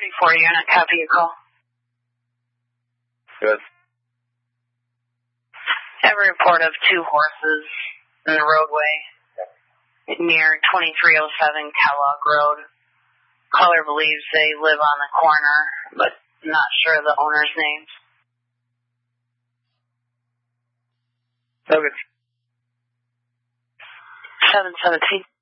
34 unit, copy your call. Good. Have a report of 2 horses in the roadway near 2307 Kellogg Road. Caller believes they live on the corner, but not sure of the owner's names. Okay. 717.